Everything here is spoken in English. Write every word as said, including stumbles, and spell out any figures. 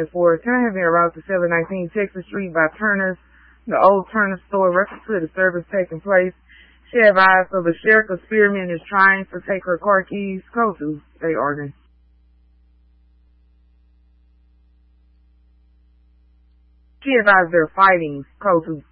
for Turner have been route to seven nineteen Texas Street by Turner's, the old Turner store, reference to the service taking place. She advised of a Sheriff Spearman is trying to take her car keys. Code two, they arguing. She advised they're fighting. Code two.